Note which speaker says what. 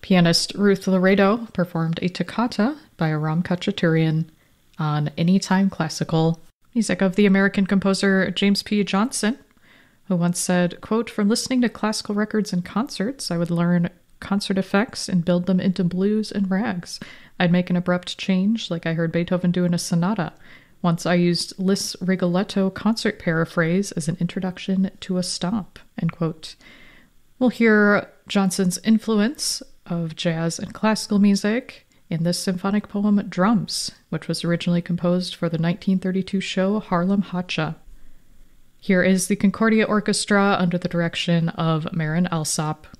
Speaker 1: Pianist Ruth Laredo performed a toccata by Aram Khachaturian on Anytime Classical, music of the American composer James P. Johnson, who once said, quote, "From listening to classical records and concerts, I would learn concert effects and build them into blues and rags. I'd make an abrupt change like I heard Beethoven do in a sonata. Once I used Liszt's Rigoletto concert paraphrase as an introduction to a stomp," end quote. We'll hear Johnson's influence of jazz and classical music in this symphonic poem, Drums, which was originally composed for the 1932 show Harlem Hacha. Here is the Concordia Orchestra under the direction of Marin Alsop.